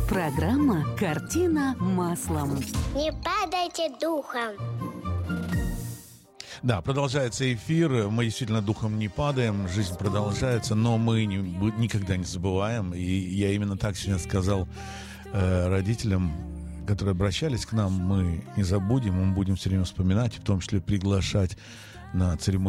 Программа «Картина маслом». Не падайте духом. Да, продолжается эфир. Мы действительно духом не падаем, жизнь продолжается, но мы никогда не забываем. И я именно так сегодня сказал родителям, которые обращались к нам. Мы не забудем, мы будем все время вспоминать, в том числе приглашать на церемонию